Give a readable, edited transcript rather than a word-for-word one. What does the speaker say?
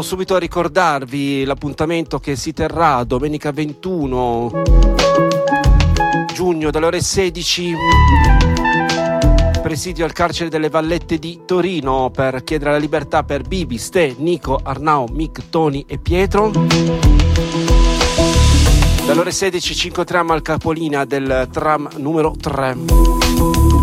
subito a ricordarvi l'appuntamento che si terrà domenica 21 giugno dalle ore 16, presidio al carcere delle Vallette di Torino, per chiedere la libertà per Bibi, Ste, Nico, Arnao, Mick, Tony e Pietro. Dalle ore 16 ci incontriamo al capolinea del tram numero 3.